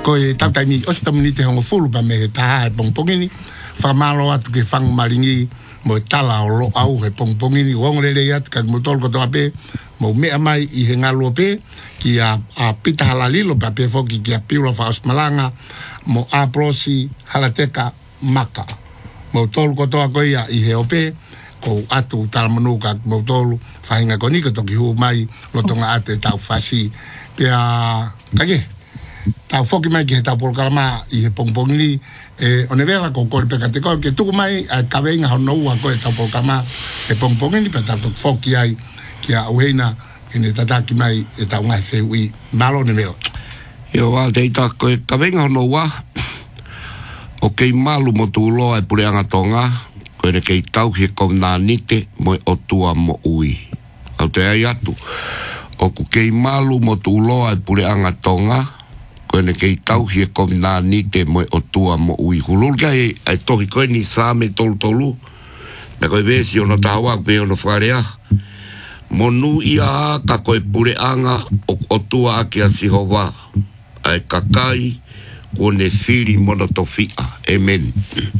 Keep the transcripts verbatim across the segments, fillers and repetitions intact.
ko e tata ni o sta minite hongo fulu pa me ta e pongpongini fa malo atu ke fang maringi mo tala o lo au he pongpongini wong le le at ka mo tol ko to ape mo me mai i he ngalo pe ki a a pita halali lo pa pe foki ki a piula fa osmalanga mo a prosi halateka maka mo tol ko to ko ia i he ope ko atu tal manuka mo tolu fa hinga ko ni ko to ki hu mai lo tonga ate tau fasi pe a kage tau foki mai ki he tau por kalama i he pongpongini e one vera ko ko pe kate ko ke tu mai a kavenga ho no wa ko tau por kalama e pongpongini pe tau foki ai ki a uena ine tataki mai e tau ngai fe ui malo ne meo yo wa te ta ko kavenga ho no wa o kei malu mo tu loa e pureanga tonga ko ene kei tau he ko na nite mo o tua mo ui au te ai atu o ku kei malu mo tu loa e pureanga tonga ko ene kei tau he ko na nite mo o tua mo ui hulul kai ai tohi ko ni same tolu tolu na ko vesi ono tawa pe ono farea monu ia ka ko e pureanga o, o tua ki a Sihova ai kakai One fili mono tofia. Amen.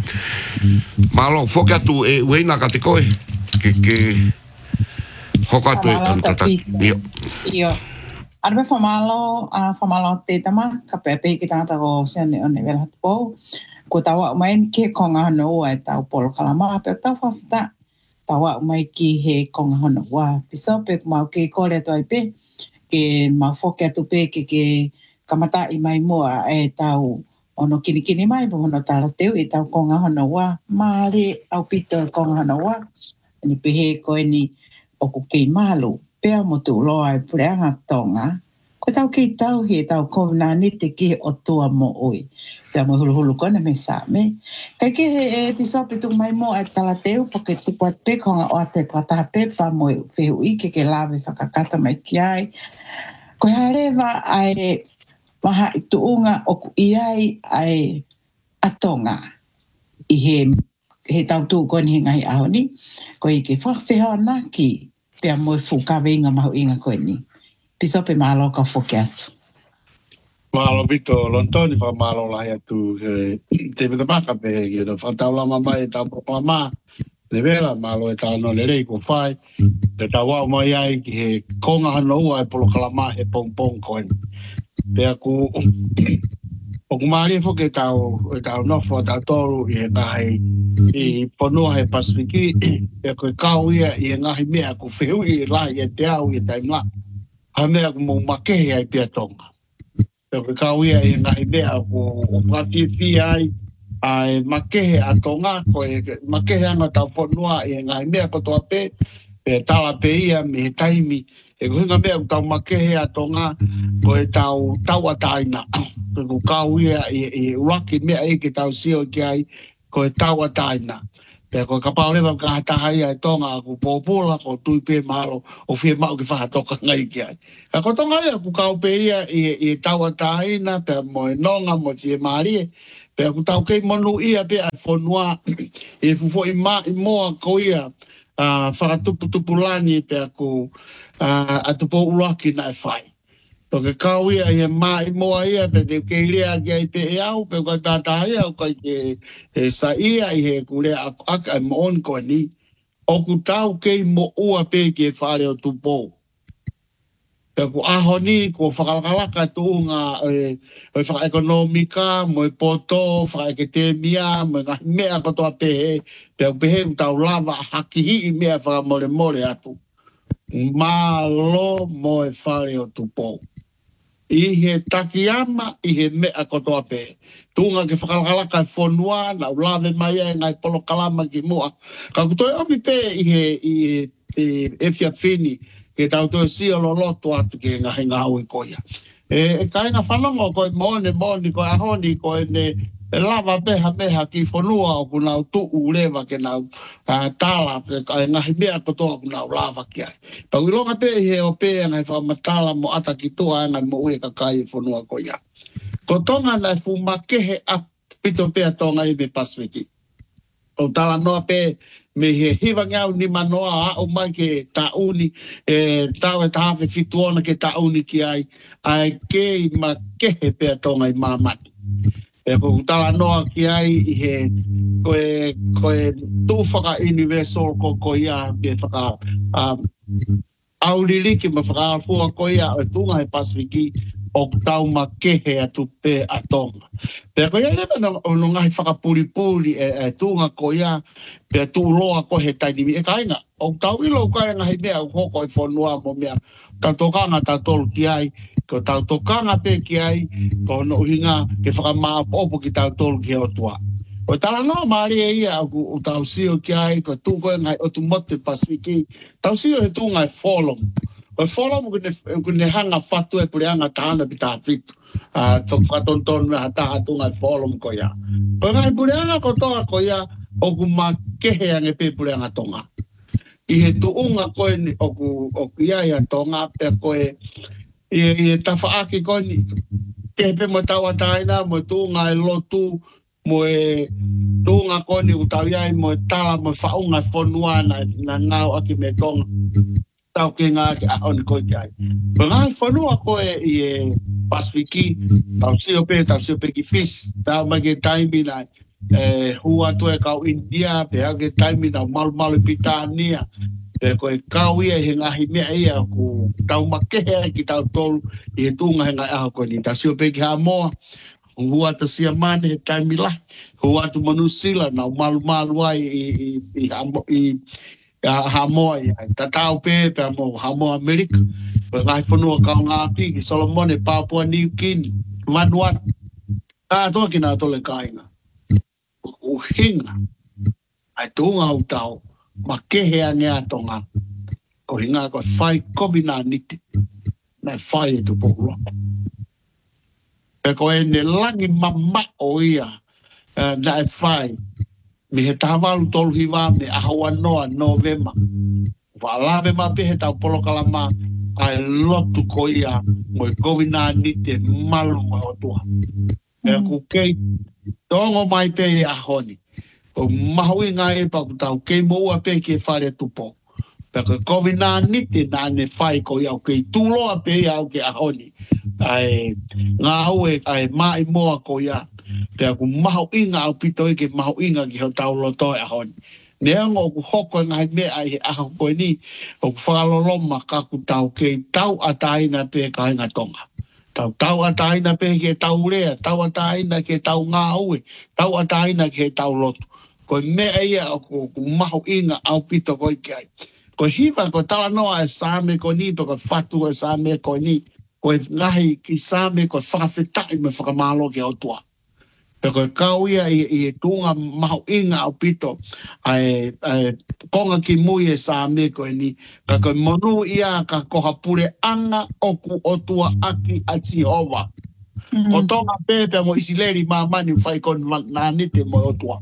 Malo foka tu e wena ka te koe. Ke ke hoka tu e antata. Io. Io. Arbe famalo a famalo te tama ka pepe ki tata ko sene one vela po. Ko tawa mai ke konga no e tau pol kalama pe tau fa tawa mai ki he konga no wa. Piso pe mau ke kole to pe ke ma foka tu pe ke ke kamata i mai moa e tau ono kini kini mai po ono tala teu i tau konga hono wa maari au pita konga hono wa ni pehe koe ni oku kei malu pea mo tu loa e pureanga tonga ko tau kei tau he tau kona ni te ki o tua mo oi pea mo hulu hulu kona me sa me kai ke he e piso pitu mai mo e tala teu po ke tupuat pe konga o te pata pe pa mo fehu i ke ke lawe whakakata mai ki ai ko harewa ai maha i tuunga o ku iai ai atonga i he, he tau tū koni he ngai aho ni. Ko i ke whakawhiha na ki pia moe whukawe inga mahu inga koe ni. Piso pe malo ka whuke atu. Malo bito lontoni pa malo lai atu te pita maka pe he no whantau lama mai e tau pama le vela malo e tau no le rei ko whai te tau wau mai ai ki he konga hana ua e polo kalama he pong pong koe ni. Pea ku o ku maari e whoke tau e tau nofo tau toru i he ngahi i ponua he Pasifiki pea ku e kau ia i he ngahi mea ku whihu i lai e te au i tai ngā ha mea ku mou makehe ai pia tonga pea ku e kau ia i he ngahi mea ku o ngati fi ai ai makehe a tonga ko e makehe anga tau ponua i he ngahi mea ko toa pe pe tala pe ia me he taimi e ko hinga mea ku tau makehe a tonga ko e tau tau ataina ko kau ia i uraki mea e ke tau sio ki ai ko e tau ataina pe ko ka paulewa ka hataha ia e tonga ku popola ko tui pe mahalo o fie mau ki whahatoka ngai ki ai a ko tonga ia ku kau pe ia i tau ataina pe mo e nonga mo ti e marie pe ku tau kei monu ia pe a fonua e fufo i ma i moa ko ia Uh, whakatupu-tupulani pe aku uh, atupo uraki na e whai. To ke kau ia i e mai moa ia pe te keirea ki ai pe e au pe kai tata ia o kai ke e sa ia i he kurea aka e moon koe ni. O ku tau kei mo ua pe ki e whare o tupo. Pe ku aho ni ko whakalakalaka tuunga e, e whakaekonomika mo e poto, whakaeketemia mo e ngahi mea katoa pe he pe ku pehe ku tau lava hakihi i mea whakamore more atu. Malo mo e whare o tupo. I he takiama i he mea kotoa pe. Tunga ke whakalakalaka e whonua, na ulave mai e ngai polo kalama ki mua. Ka kutoi omi pe i he, i he e fia fini, ke tau toi si o lo loto atu ke ngahi ngau i koia. E, e kai ngā whanongo koe mone mone koe ahoni koe ne e lava beha beha ki whanua o ku nau tu ulewa ke nau uh, tala ke ngahi mea kotoa ku nau lava ki ai. Pau i longa te he o pe ngai whamatala mo ata ki tua ngai mo ue kakai i whanua koia. Ko tonga nai fumakehe a pito pea tonga i me Pasifiki. o tala noa pe me he hiwa ngau ni manoa a o mai ke tauni e tau e tahawe fituona ke tauni ki ai ai ke ma kehe pe atonga i mamani. E ko tala noa ki ai i he koe koe tūwhaka universal ko ko ia ke whaka um, auliriki ma whakaafua ko ia o tunga he Pasifiki o tau ma kehe atu pe atonga. Pea ko ia lewa na o ngahi whakapuri-puri e, e tunga ko ia pea tū loa ko he tainimi e kainga. O tau ilo kai ngahi mea o hoko i whanua mo mea tau tokanga tau tolu ki ai ko tau tokanga pe ki ai ko no uhinga ke whakamaa opo ki tau tolu ki o tua. O tala no maari e ia o tau sio ki ai ko tū koe ngai o tu mote Pasifiki tau sio he tū ngai wholom. O wholom kune hanga whatu e pureanga tāna pita whitu. Tō whakatonton me hataha tū ngai wholom ko ia. O ngai pureanga ko toa ko ia o ku ma kehe ange pe pureanga tonga. I he tuunga koe ni o ku ia ia tonga pe koe i e tawhaaki koe ni kehe pe mo tawa taina mo tūnga e lotu mo e tūnga koe ni utau iai mo e tala mo whaunga whanua na, na ngau aki me tonga tau ke ngā ke ahoni koe ki ai. Mo ngā whanua koe i e Pasifiki tau sio pe, tau sio pe ki fish tau mai ke taimi na e hua tu e kau India pe hau ke taimi na malu malu Pitania pe koe kau ia he ngahi mea ia ku tau makehe ki tau tolu i he tūnga he ngai aho koe ni tau sio pe ki Hamoa hua ta sia mane he taimi lai hua tu manusila na malu malu ai i, i, i, i, i Hamoa ia ta tau pe pe mo Hamoa Amerika pe ngai whanua kau ngā pi ki Solomone Papua New Guinea Vanuatu tā toa ki nā tole kāinga uhinga ai tūnga au tau ma kehe ange atonga ko hinga ko whai kovina niti na whai e tu pohua e ko e ne langi mamma o ia uh, na e whai mi he tawalu tolu hiwa me ahawa noa novema walawe ma pe he tau polokalama ai lotu ko ia mo e kovina niti malu ma o tua e ku kei tongo mai pe e ahoni o mahui ngā e pa kutau kei moua pe ke whare tupo. Paka kovina niti nā ne whai ko iau kei tūloa pe iau ke ahoni. Ai ngā ue ai mai moa ko ia. Pea ku mahu inga au pito e ke mahu inga ki ho tau loto e ahoni. Neango o ku hoko ngā mea ai he aho koe ni o ku whakaloloma ka kutau kei tau ataina pe ka inga tonga. Tau tau ataina pe ke tau rea, tau ataina ke tau ngā ue, tau ataina ke tau lotu. Ko mea ia o ku mahu inga au pito koi ki ai. Ko hiwa ko tala noa e sāme ko ni, pe ko whatu e sāme ko ni, ko ngahi ki sāme ko whakawhetai me whakamalo ki au tua. Pe ko kau ia i, i tūnga mahu inga au pito, ai, ai konga ki mui e sāme ko ni, ka ko monu ia ka koha pure anga o ku o tua aki a Jehova. Mm-hmm. Ko tonga pepe mo isileri mamani whai kon nānite mo o tua.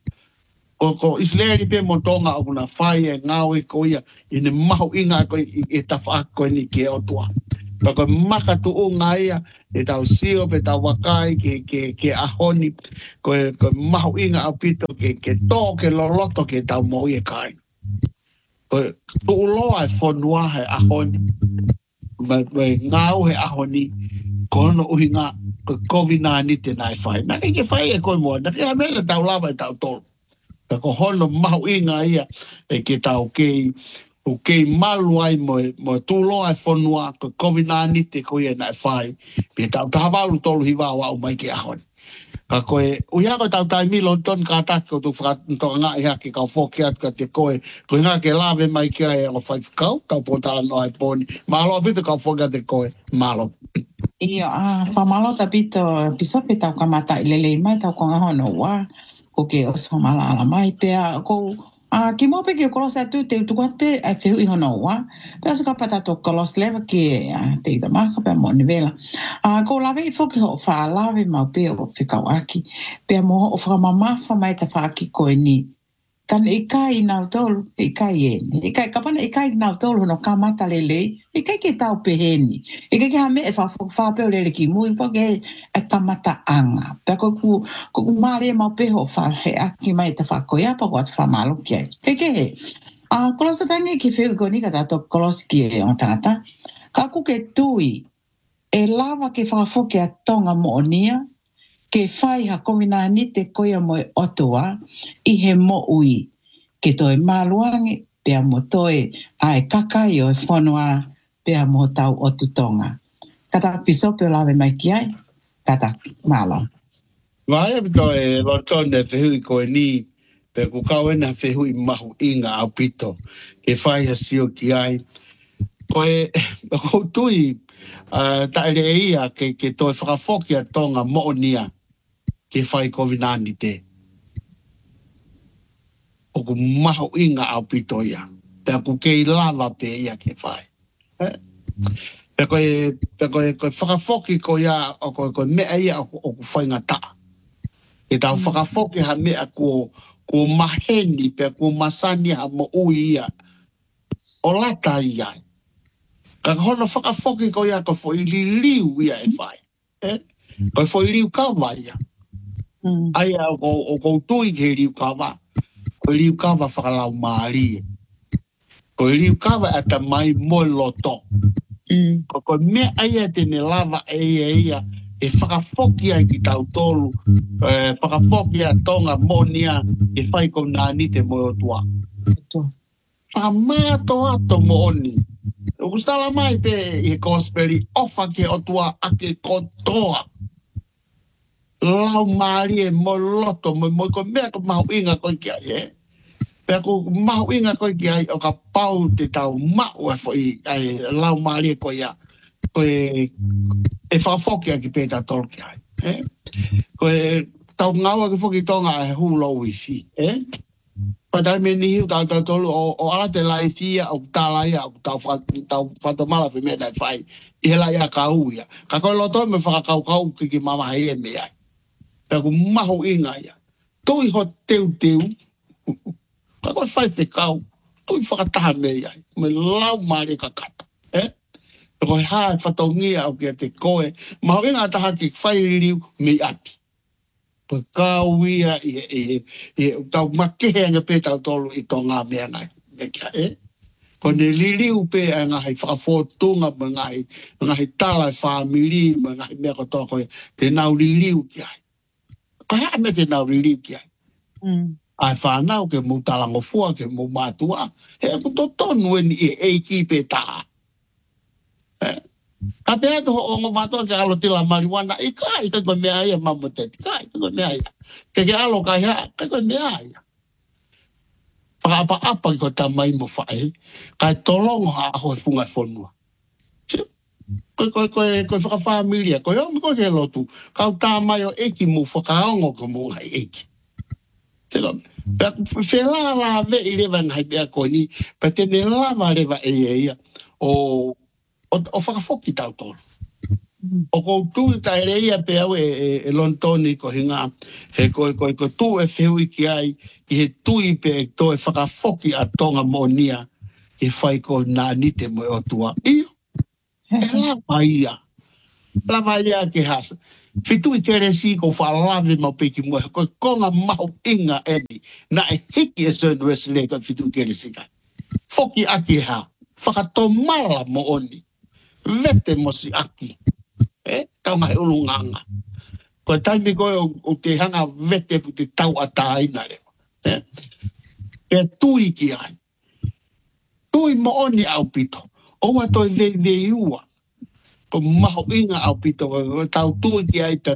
Ko ko Israeli pe mo tonga o na whai e ngāwe ko ia i ne mahu inga ko i e tawha ko ni ke o tua. Pa ko maka tu o ngā ia e tau sio pe tau wakai ke, ke, ke ahoni ko, ko mahu inga au pito ke, ke tō ke loloto ke tau mo i e kai. Ko tu uloa e whanua he ahoni. Ma ngāu he ahoni ko ono uhi ngā ko kovina ni te nai whai. Naki ke whai e koe mua. Naki a mele tau lava e tau tolu. Ka ko hono mahu inga ia e ke tau kei o kei malu ai mo mo tūloa e whanua ko kovina ni te koe e nai whai pe tau tahawalu tolu hiwa wa o mai ke ahoni. Ka koe uia ko tau tai milo ton ka tako tu whakatonga ngā iha ke kau whoki atu ka te koe koe ngā ke lawe mai ke ai o whai whakau kau potala no ai pōni malo pito kau whoki atu koe malo. Ia, a whamalo ta pito pisa pe tau kamata i lelei mai tau konga hono wa ko ke os whamala ala mai pea ko a ki mo pe ke kolos atu te utuate ai whehu i hono wa pea suka patato kolos lewa ke te ida maka pea mo nivela a ko lawe i whoki ho wha lawe mau pea o whikau aki pea mo o whakamamafa mai ta whaaki koe ni kan ikai nau tolu, ikai eni. Ikai, kapana ikai nau tolu no kamata lele, ikai ke tau peheni. Ikai ke hame e whapeo lele ki mui, po ke e kamata anga. Pea ko ku, ku maare mau peho wha he aki mai te whakoia, pa ko atu whamalo ki ai. Ke ke he. A kolosa tangi ki whiu ko ni ka tato kolosi ki e o tata. Ka ku ke tui, e lava ke whakafoke a tonga mo onia, ke whai ha komina ni te koia mo e otua, i he mo ui. Ke toe maluangi, pea mo toe ai kakai o e whanua, pea mo tau otu tonga. Kata piso peo lawe mai ki ai, kata malo. Vai pito e lotone te hui ko e ni, pe ku kawena fe hui mahu inga au pito, ke whai ha sio ki ai. Ko e, ko tui, uh, ta ere ia ke, ke toi whakafoki a tonga mo onia, ke whai kovinani te. O ku mahu inga au pito ia. Pea ku kei lava pe ia ke whai. Eh? Pea koe, pea koe, koe whakafoki ko ia, o koe, koe mea ia o, o ku whainga taa. E tau whakafoki ha mea ko, ko maheni, pea ko masani ha mo ui ia. O lata ia. Ka hono whakafoki ko ia ko fo ili liu ia e whai. Eh? Ko fo ili liu kawa ia. Mm. Ai o ko, o ko tui ke liu kawa. Ko liu kawa whakalau maari. Ko liu kawa ata mai mo loto. Mm. Ko ko mea aia tene lava eia ia. E whakafoki ai ki tau tolu. E whakafoki a tonga monia. E whai ko nani te mo tua. Whakamato ato mo oni. O kustala mai te i kosperi ofa ke o tua ake kotoa. Lau maari e mo loto, mo, mo ko mea ko mahu inga koi ki ai, eh? Pea ko mahu inga koi ki ai o ka pau te tau mau e foi ai lau maari e koi a. Koe e whakafoki a ki pēta tolu ki ai, eh? Koe tau ngaua ki whoki tonga e hulo uisi, eh? Patai me ni hiu tau tau tolu o, o ala te lai tia o tala ia o tau whatamala whi mea dai whai i he lai a kau ia. Ka koe loto me whakakau kau ki ki mama hei e mea. Pea ku mahu inga ia. Tui ho teu teu. Ka koe whai te kau. Tui whakataha mea ia. Me lau maari ka kata. Eh? Pea koe hae whatongia o kia te koe. Mahu inga taha ki whai riu me api. Pa kau ia i e e tau makehe anga pe tau tolu i tō ngā mea ngai. Eh? Ko ne liliu pe a ngahi whakafotunga ma ngahi, ngahi tala whamiri ma ngahi mea ko tō koe te nau liliu ki ai. Ko hea me te nau liliu ki ai. Mm. Ai whanau ke mu talangofua ke mu mātua. He mu tō tonu e ni e eiki pe tā. Eh? Ka te ato o ngō mātua ke alo tila mariwana, i kai, kai koe mea ia mamu te, kai, kai koe mea ia. Ke ke alo kai hea, kai koe mea ia. Whakaapa apa ki koe tamai mo whae, kai tolongo ha aho e funga whonua. Koe koe koe koe whakawhamilia, koe omi koe ke lotu, kau tāmai o eki mu whakaongo ko mu ngai eki. Telo, pea whela la ve i rewa ngai pea koe ni, pea tene lava rewa e ia, o O, o whakafoki tau tolu. O kou tui ta ere ia pe au e, e, e lontoni ko hinga, he koe koe koe tū e whihui ki ai, ki he tui pe e to e whakafoki a tonga monia, ki whai ko nā nite mo o tua. Iyo, e lava ia. Lava ia ki hasa. Whitui tere si ko whalawe mau peki mua, koe konga mahu inga eni, na e hiki e sēnu e sile ka whitui tere si kai. Foki aki ha, whakatomala mo oni. Vete mo si aki. Eh? Tau mai ulunganga. Koe taimi koe o, o te hanga vete pu te tau a tāina lewa. Eh? E tui ki ai. Tui mo oni au pito. Oua toi vei vei ua. Ko maho inga au pito. Tau tui ki ai te